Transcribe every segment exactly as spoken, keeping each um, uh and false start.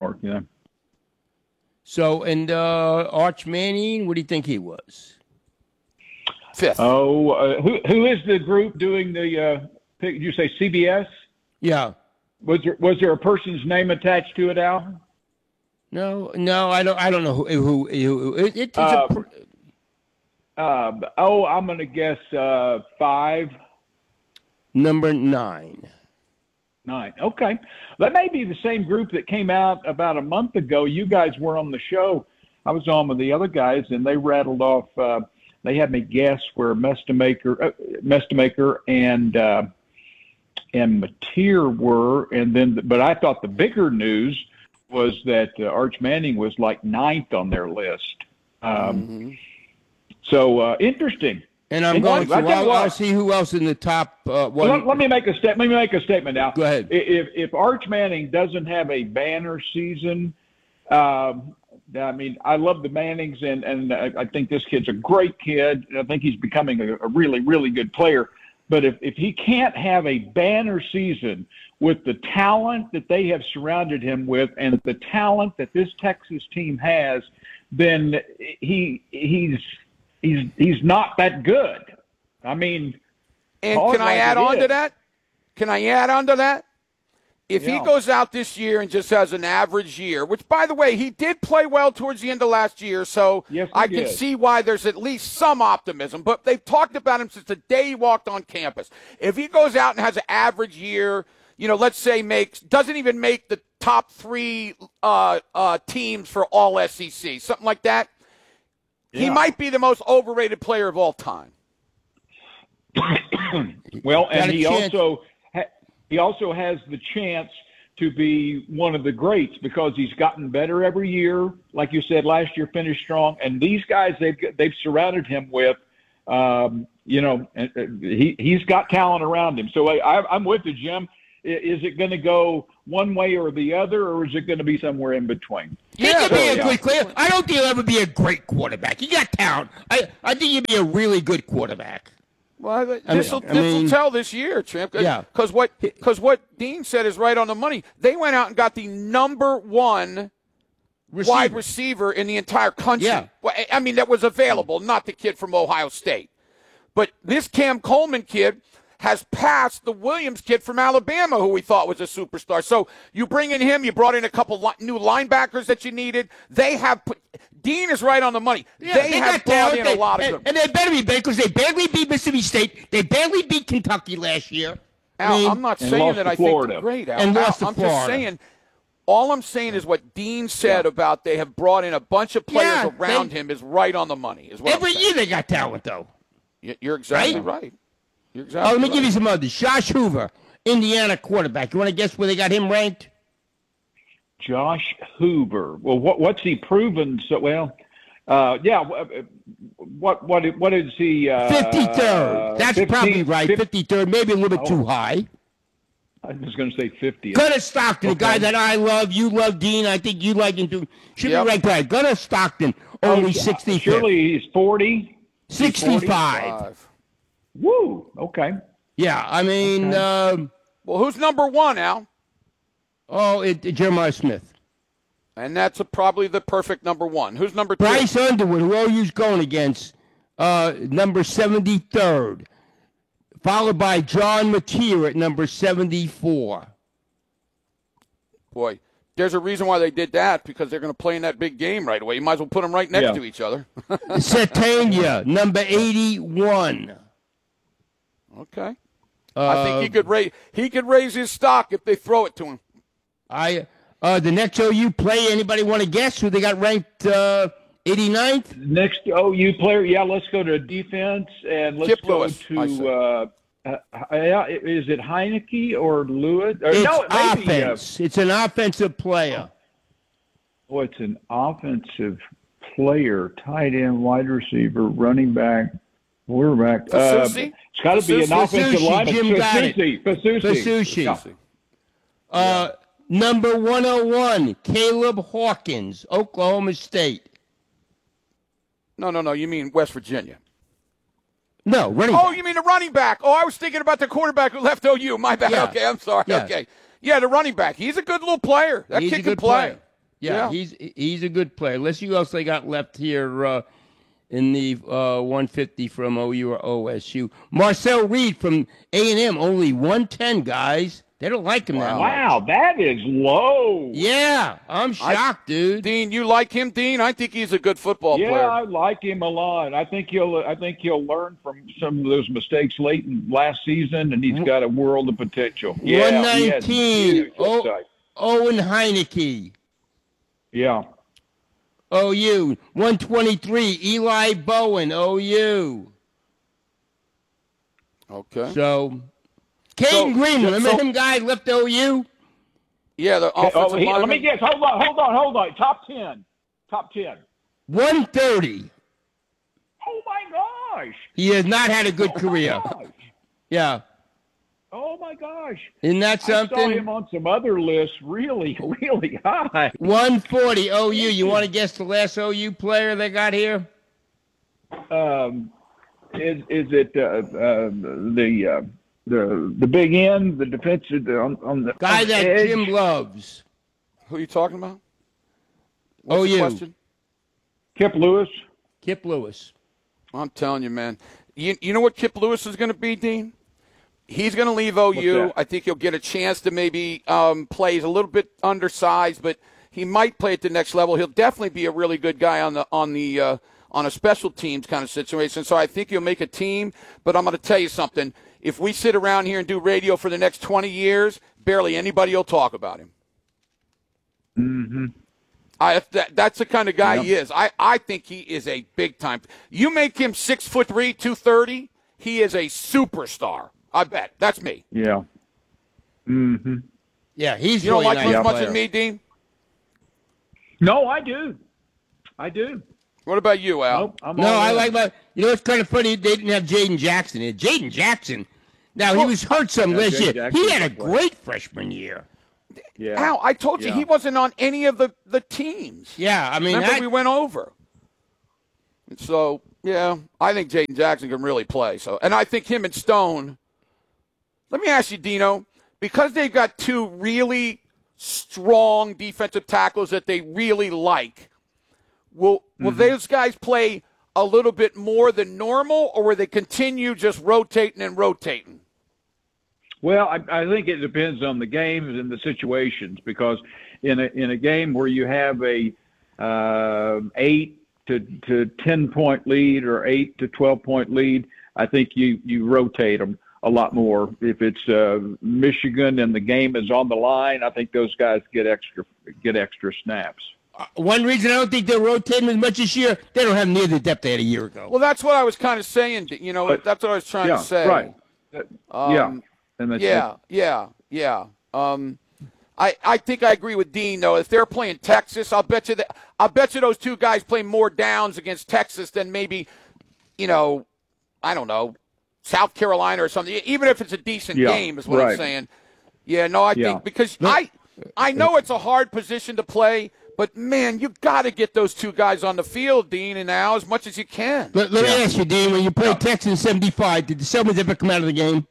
mark. Yeah. So, and uh, Arch Manning, what do you think he was? Fifth. Oh, uh, who who is the group doing the? Uh, pick, did you say C B S? Yeah. Was there was there a person's name attached to it, Al? No, no, I don't. I don't know who. Who? who it, it's Uh, a. Pr- uh, oh, I'm gonna guess uh, five. Number nine. Nine. Okay. That may be the same group that came out about a month ago. You guys were on the show. I was on with the other guys, and they rattled off. Uh, they had me guess where Mestamaker, uh, Mestamaker and uh, and Mateer were, and then. But I thought the bigger news was that uh, Arch Manning was like ninth on their list. Um, mm-hmm. So uh, interesting. And I'm and going to. I'll, what, I'll see who else in the top. Uh, one. Let, let me make a step. Let me make a statement now. Go ahead. If if Arch Manning doesn't have a banner season, um, I mean, I love the Mannings, and and I, I think this kid's a great kid. I think he's becoming a, a really really good player. But if if he can't have a banner season with the talent that they have surrounded him with, and the talent that this Texas team has, then he he's. He's he's not that good. I mean, and can I add on to that? Can I add on to that? If yeah. he goes out this year and just has an average year, which, by the way, he did play well towards the end of last year, so yes, I did. can see why there's at least some optimism. But they've talked about him since the day he walked on campus. If he goes out and has an average year, you know, let's say makes doesn't even make the top three uh, uh, teams for all S E C, something like that, yeah. he might be the most overrated player of all time. Well, and he chance. also ha- he also has the chance to be one of the greats because he's gotten better every year. Like you said, last year finished strong, and these guys they've they've surrounded him with, um, you know, he he's got talent around him. So I, I'm with you, Jim. Is it going to go one way or the other, or is it going to be somewhere in between? He Yeah, could be so, a yeah. good player. I don't think he'll ever be a great quarterback. He got talent. I, I think he'd be a really good quarterback. Well, I this will mean- I mean- tell this year, Champ. Yeah. Because what, cause what Dean said is right on the money. They went out and got the number one Receiver. wide receiver in the entire country. Yeah. Well, I mean, that was available, not the kid from Ohio State. But this Cam Coleman kid has passed the Williams kid from Alabama, who we thought was a superstar. So you bring in him, you brought in a couple li- new linebackers that you needed. They have put – Dean is right on the money. Yeah, they, they have got brought talent. in They- a lot of and, good – and they better be big because they barely beat Mississippi State. They barely beat Kentucky last year. Al, I mean, I'm not and saying lost that to I think Florida. they're great, Al. And Al, lost to I'm Florida. just saying – all I'm saying is what Dean said Yeah. about they have brought in a bunch of players Yeah, around they- him is right on the money. Is what every I'm saying. year they got talent, though. Y- You're exactly Right? right. You're exactly Oh, let me right. give you some others. Josh Hoover, Indiana quarterback. You want to guess where they got him ranked? Josh Hoover. Well, what what's he proven? So well, uh, yeah. What what what is he? Uh, fifty-third. That's fifty probably right. fifty fifty-third, maybe a little bit Oh. too high. I was going to say fifty. Gunnar Stockton, a Okay. guy that I love. You love, Dean. I think you like him too. Should Yep. be ranked high. Gunnar Stockton, only sixty-fifth. Surely he's forty. sixty-five. Five. Woo. Okay. Yeah, I mean, Okay. um, Well, who's number one, Al? oh, it, Jeremiah Smith. And that's a, probably the perfect number one. Who's number two? Bryce Underwood, who O U's going against, uh, number seventy-third. Followed by John Mateer at number seventy-four. Boy, there's a reason why they did that, because they're going to play in that big game right away. You might as well put them right next Yeah. to each other. Setania, number eighty-one. Okay. I think he Uh, could raise he could raise his stock if they throw it to him. I uh, the next O U play, anybody want to guess who they got ranked uh, eighty-ninth? Next O U player. Yeah. Let's go to defense and let's Kip go Lewis, I said. to. Uh, uh, yeah, is it Heineke or Lewis? Or, It's no, it may be, uh, offense. It's an offensive player. Oh, it's an offensive player, tight end, wide receiver, running back, quarterback. Uh, Fasusi? it's got to be an Fasusi? offensive Fasusi, lineman. Jim got it. Fasusi. Fasusi. Fasusi. Yeah. Uh, number one oh one, Caleb Hawkins, Oklahoma State. No, no, no. You mean West Virginia. No, running Oh, back. you mean the running back. Oh, I was thinking about the quarterback who left O U. My bad. Yeah. Okay, I'm sorry. Yeah. Okay. Yeah, the running back. He's a good little player. That He's kid a can good play. player. Yeah, Yeah. he's he's a good player. Let's see who else they got left here uh, in the uh, one fifty from O U or O S U. Marcel Reed from A and M, only one ten, guys. They don't like him that much. Wow, that is low. Yeah, I'm shocked, dude. Dean, you like him, Dean? I think he's a good football Yeah, player. I like him a lot. I think he'll. I think he'll learn from some of those mistakes late in last season, and he's got a world of potential. Yeah, one nineteen, he has huge o- upside. Owen Heineke. Yeah. O U. one twenty-three, Eli Bowen, O U. Okay. So, Caden So- Green, remember so- him guy left O U? Yeah, the Oh, offensive he- let lineman. me guess. Hold on, hold on, hold on. Top ten. Top ten. one thirty. Oh my gosh. He has not had a good Oh, career. my gosh. Yeah. Oh my gosh. Isn't that I saw him something? on some other lists really, really high. one forty O U. You want to guess the last O U player they got here? Um, is is it uh, uh, the uh, the the big end, the defensive the, on, on the Guy on the that edge? Jim loves. Who are you talking about? What's the O U. question? Kip Lewis. Kip Lewis. I'm telling you, man. You, you know what Kip Lewis is going to be, Dean? He's going to leave O U. that? I think he'll get a chance to maybe um, play. He's a little bit undersized, but he might play at the next level. He'll definitely be a really good guy on the on the uh, on a special teams kind of situation. So I think he'll make a team. But I'm going to tell you something. If we sit around here and do radio for the next twenty years, barely anybody will talk about him. Mm-hmm. I, that, that's the kind of guy Yeah. he is. I, I think he is a big time. You make him six foot three, two thirty. He is a superstar. I bet. That's me. Yeah. Mm-hmm. Yeah, he's You don't really like nice him as much player. as me, Dean? No, I do. I do. What about you, Al? Nope, I'm No, all I in. like my. You know, it's kind of funny they didn't have Jaden Jackson here. Jaden Jackson. Now he Well, was hurt some Yeah, last Jaden year. Jackson's He had a a player. great freshman year. Yeah. Al, I told you Yeah. he wasn't on any of the, the teams. Yeah, I mean, Remember that, we went over. So, yeah, I think Jaden Jackson can really play. So, and I think him and Stone. Let me ask you, Dino, because they've got two really strong defensive tackles that they really like, will will Mm-hmm. those guys play a little bit more than normal, or will they continue just rotating and rotating? Well, I, I think it depends on the games and the situations, because in a in a game where you have a uh, eight to to ten point lead or eight to twelve point lead, I think you you rotate them a lot more. If it's uh, Michigan and the game is on the line, I think those guys get extra get extra snaps. one reason I don't think they're rotating as much this year, they don't have near the depth they had a year ago. Well, that's what I was kind of saying. You know, But- that's what I was trying yeah, to say. right. Um, yeah, and that's Yeah, yeah, yeah. Um, I, I think I agree with Dean though. If they're playing Texas, I'll bet you that I'll bet you those two guys play more downs against Texas than maybe, you know, I don't know, South Carolina or something. Even if it's a decent Yeah, game, is what I'm right. saying. Yeah, no, I Yeah. think because I I know it's a hard position to play, but man, you got to get those two guys on the field, Dean and Al, as much as you can. Let, let Yeah. me ask you, Dean, when you played Texas in seventy-five, did the Selmans ever come out of the game?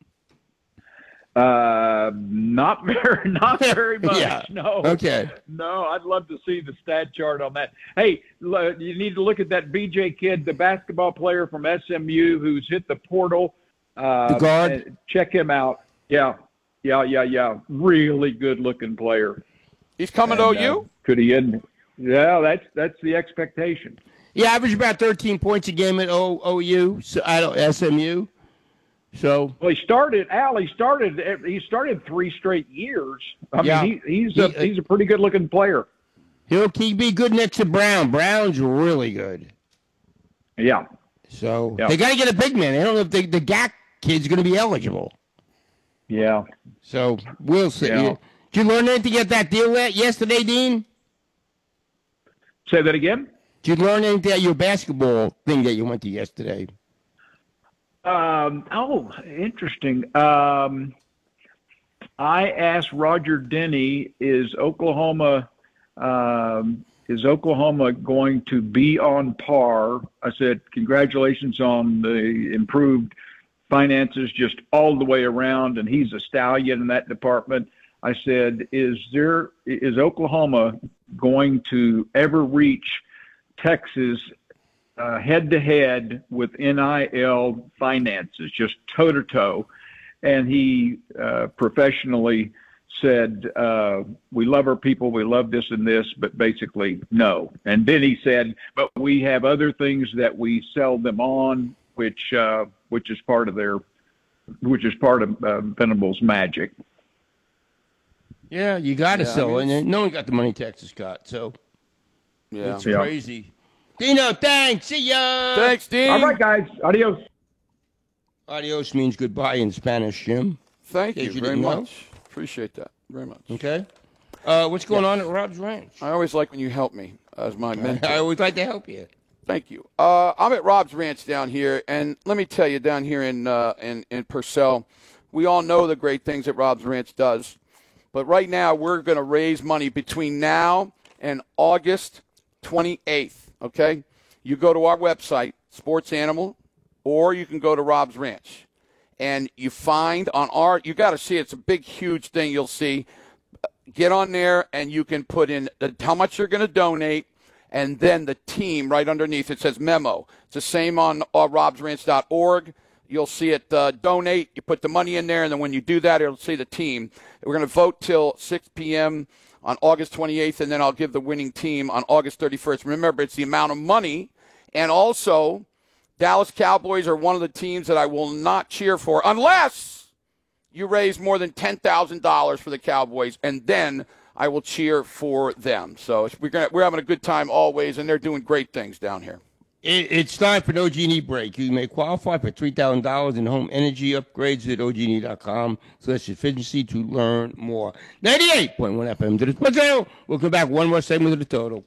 Uh, not very, not very much. Yeah. No. Okay. No, I'd love to see the stat chart on that. Hey, l- you need to look at that B J kid, the basketball player from S M U who's hit the portal. Uh, The guard? and check him out. Yeah, yeah, yeah, yeah. Really good looking player. He's coming And, to O U. uh, could he end? Yeah, that's that's the expectation. He averaged about thirteen points a game at o, OU, so I don't S M U. So Well, he started. Al, he started. He started three straight years. I Yeah. mean, he, he's a He- uh, he's a pretty good looking player. he'll keep be good next to Brown. Brown's really good. Yeah. So Yeah. they got to get a big man. I don't know if the the G A C kid's going to be eligible. Yeah. So we'll see. Yeah. Did you learn anything at that deal that yesterday, Dean? Say that again. Did you learn anything at your basketball thing that you went to yesterday? Um, oh, interesting. Um, I asked Roger Denny, is Oklahoma um, is Oklahoma going to be on par? I said, congratulations on the improved finances just all the way around, and he's a stallion in that department. I said, is there is Oklahoma going to ever reach Texas uh, head-to-head with N I L finances, just toe-to-toe? And he uh, professionally said, uh, we love our people, we love this and this, but basically no. And then he said, but we have other things that we sell them on, which uh, which is part of their, which is part of uh, Venables' magic. Yeah, you got to Yeah, sell, I mean, and no one got the money Texas got, so Yeah. it's Yeah. crazy. Dino, thanks. See ya. Thanks, Dean. All right, guys. Adios. Adios means goodbye in Spanish, Jim. Thank In you case you very didn't know. much. Appreciate that very much. Okay. Uh, what's going on at Rob's Ranch? I always like when you help me as my mentor. I always like to help you. Thank you. Uh, I'm at Rob's Ranch down here, and let me tell you, down here in uh, in in Purcell, we all know the great things that Rob's Ranch does. But right now, we're going to raise money between now and August twenty-eighth, okay? You go to our website, Sports Animal, or you can go to Rob's Ranch. And you find on our – you got to see it. It's a big, huge thing you'll see. Get on there, and you can put in the, how much you're going to donate, and then the team right underneath. It says memo. It's the same on uh, robs ranch dot org. You'll see it uh, donate. You put the money in there, and then when you do that, it'll see the team. We're going to vote till six p.m. on August twenty-eighth, and then I'll give the winning team on August thirty-first. Remember, it's the amount of money. And also, Dallas Cowboys are one of the teams that I will not cheer for unless you raise more than ten thousand dollars for the Cowboys, and then I will cheer for them. So we're gonna, we're having a good time always, and they're doing great things down here. It, it's time for an O G and E break. You may qualify for three thousand dollars in home energy upgrades at O G and E dot com slash efficiency to learn more. ninety-eight point one F M to the Sports Channel. We'll come back one more segment of the total.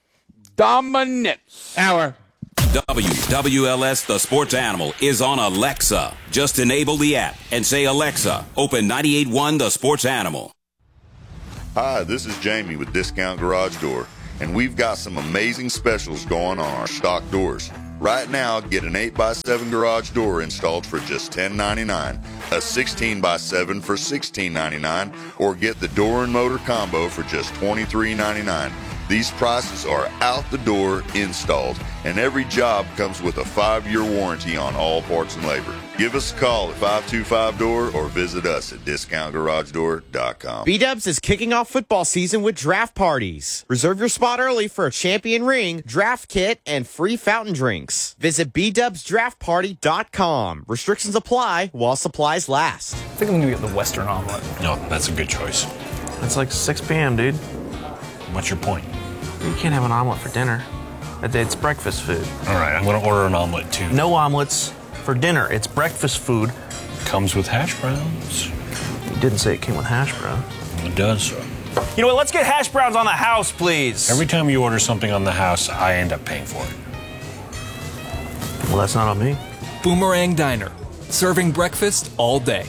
Dominance. Hour. W W L S The Sports Animal is on Alexa. Just enable the app and say, Alexa, open ninety-eight point one The Sports Animal. Hi, this is Jamie with Discount Garage Door, and we've got some amazing specials going on our stock doors. Right now, get an eight by seven garage door installed for just ten ninety-nine, a sixteen by seven for sixteen ninety-nine, or get the door and motor combo for just twenty-three ninety-nine. These prices are out the door installed, and every job comes with a five-year warranty on all parts and labor. Give us a call at five two five door or visit us at discount garage door dot com. B-Dubs is kicking off football season with draft parties. Reserve your spot early for a champion ring, draft kit, and free fountain drinks. Visit b dubs draft party dot com. Restrictions apply while supplies last. I think I'm going to get the Western omelet. No, that's a good choice. It's like six p.m., dude. What's your point? You can't have an omelet for dinner. It's breakfast food. All right, I'm going to order an omelet, too. No omelets for dinner. It's breakfast food. Comes with hash browns. You didn't say it came with hash browns. It does. You know what? Let's get hash browns on the house, please. Every time you order something on the house, I end up paying for it. Well, that's not on me. Boomerang Diner, serving breakfast all day.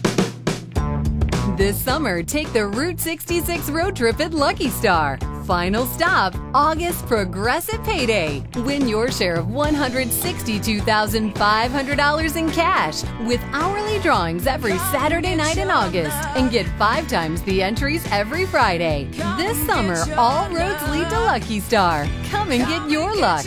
This summer, take the Route sixty-six road trip at Lucky Star. Final stop, August Progressive Payday. Win your share of one hundred sixty-two thousand five hundred dollars in cash with hourly drawings every Saturday night in August and get five times the entries every Friday. This summer, all roads lead to Lucky Star. Come and get your luck.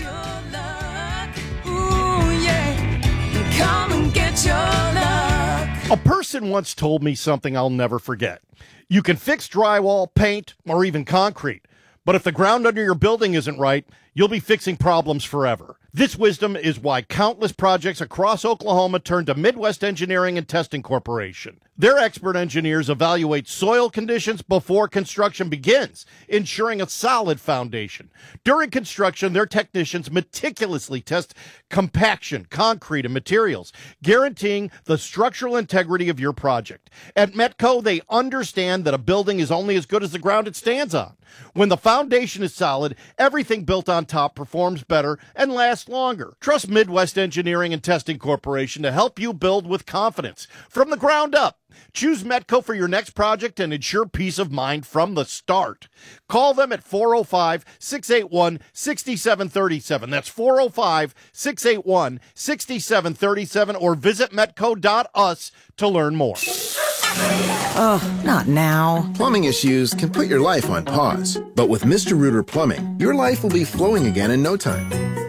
Come and get your luck. A person once told me something I'll never forget. You can fix drywall, paint, or even concrete, but if the ground under your building isn't right, you'll be fixing problems forever. This wisdom is why countless projects across Oklahoma turn to Midwest Engineering and Testing Corporation. Their expert engineers evaluate soil conditions before construction begins, ensuring a solid foundation. During construction, their technicians meticulously test compaction, concrete, and materials, guaranteeing the structural integrity of your project. At Metco, they understand that a building is only as good as the ground it stands on. When the foundation is solid, everything built on top performs better and lasts longer. Trust Midwest Engineering and Testing Corporation to help you build with confidence from the ground up. Choose Metco for your next project and ensure peace of mind from the start. Call them at four oh five, six eight one, six seven three seven. That's four oh five, six eight one, six seven three seven or visit metco dot u s to learn more. Oh, not now. Plumbing issues can put your life on pause. But with Mister Rooter Plumbing, your life will be flowing again in no time.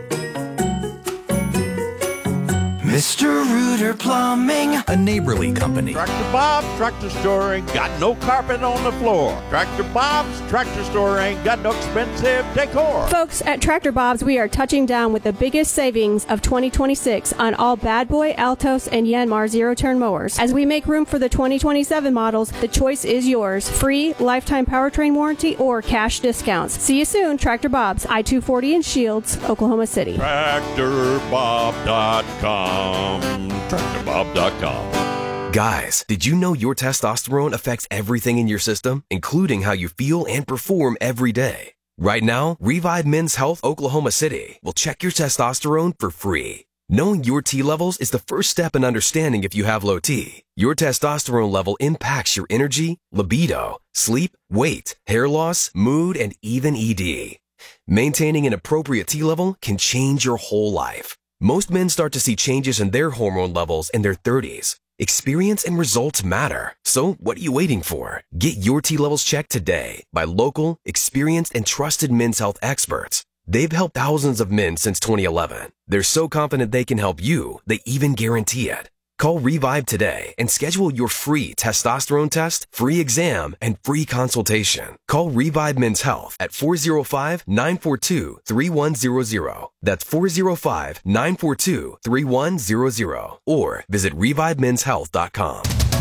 Mister Rooter Plumbing, a neighborly company. Tractor Bob's Tractor Store ain't got no carpet on the floor. Tractor Bob's Tractor Store ain't got no expensive decor. Folks, at Tractor Bob's, we are touching down with the biggest savings of twenty twenty-six on all Bad Boy, Altos, and Yanmar zero-turn mowers. As we make room for the twenty twenty-seven models, the choice is yours. Free, lifetime powertrain warranty, or cash discounts. See you soon, Tractor Bob's, I two forty in Shields, Oklahoma City. Tractor Bob dot com. Tractor Bob dot com. Guys, did you know your testosterone affects everything in your system, including how you feel and perform every day? Right now, Revive Men's Health Oklahoma City will check your testosterone for free. Knowing your T levels is the first step in understanding if you have low T. Your testosterone level impacts your energy, libido, sleep, weight, hair loss, mood, and even E D. Maintaining an appropriate T level can change your whole life. Most men start to see changes in their hormone levels in their thirties. Experience and results matter. So what are you waiting for? Get your T levels checked today by local, experienced, and trusted men's health experts. They've helped thousands of men since twenty eleven. They're so confident they can help you, they even guarantee it. Call Revive today and schedule your free testosterone test, free exam, and free consultation. Call Revive Men's Health at four oh five, nine four two, three one zero zero. That's four oh five, nine four two, three one zero zero. Or visit revive men's health dot com.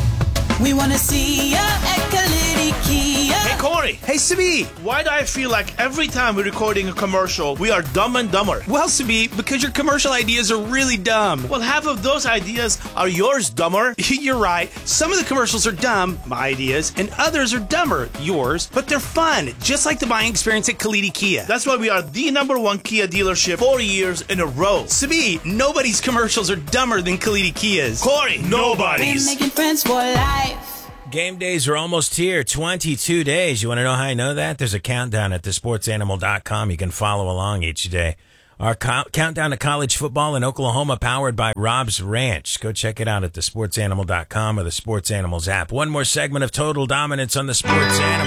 We want to see ya at Kalidi Kia. Hey, Corey. Hey, Sabi. Why do I feel like every time we're recording a commercial, we are dumb and dumber? Well, Sabi, because your commercial ideas are really dumb. Well, half of those ideas are yours, dumber. You're right. Some of the commercials are dumb, my ideas, and others are dumber, yours, but they're fun, just like the buying experience at Kalidi Kia. That's why we are the number one Kia dealership four years in a row. Sabi, nobody's commercials are dumber than Kalidi Kia's. Corey, nobody's. Making friends for life. Game days are almost here. twenty-two days. You want to know how I know that? There's a countdown at the sports animal dot com. You can follow along each day. Our co- countdown to college football in Oklahoma, powered by Rob's Ranch. Go check it out at the sports animal dot com or the Sports Animals app. One more segment of Total Dominance on the Sports Animal.